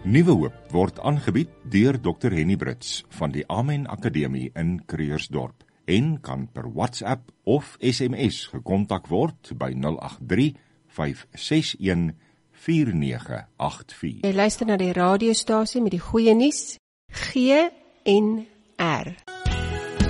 Nuwe Hoop word aangebied deur Dr. Henny Brits van die Amen Akademie in Krugersdorp en kan per WhatsApp of SMS gekontak word by 083 561 4984. Jy luister na die radiostasie met die goeie nuus, GNR.